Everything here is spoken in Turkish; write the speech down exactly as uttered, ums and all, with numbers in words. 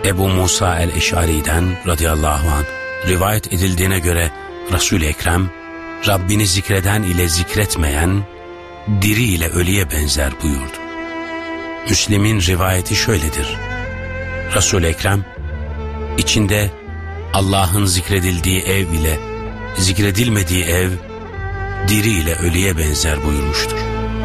Ebu Musa el-Eş'ari'den radıyallahu anh rivayet edildiğine göre Resul-i Ekrem, Rabbini zikreden ile zikretmeyen, diri ile ölüye benzer buyurdu. Müslim'in rivayeti şöyledir. Resul-i Ekrem, içinde Allah'ın zikredildiği ev ile zikredilmediği ev, diri ile ölüye benzer buyurmuştur.